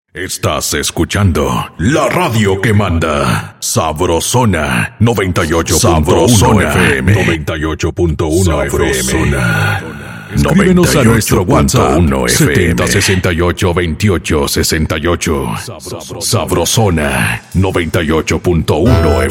Estás escuchando la radio que manda. Sabrosona 98.1 FM. 98.1 FM. Escríbenos a nuestro WhatsApp 70682868. Sabrosona 98.1 FM.